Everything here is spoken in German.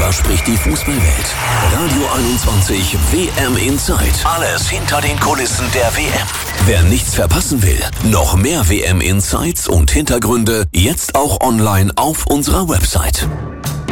Darüber spricht die Fußballwelt. Radio 21 WM Insight. Alles hinter den Kulissen der WM. Wer nichts verpassen will, noch mehr WM Insights und Hintergründe jetzt auch online auf unserer Website.